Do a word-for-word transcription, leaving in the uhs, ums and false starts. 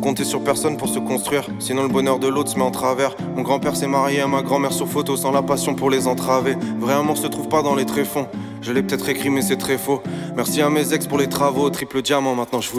compter sur personne pour se construire, sinon le bonheur de l'autre se met en travers. Mon grand-père s'est marié à ma grand-mère sur photo, sans la passion pour les entraver. Vrai amour se trouve pas dans les tréfonds. Je l'ai peut-être écrit mais c'est très faux. Merci à mes ex pour les travaux, triple diamant maintenant je vous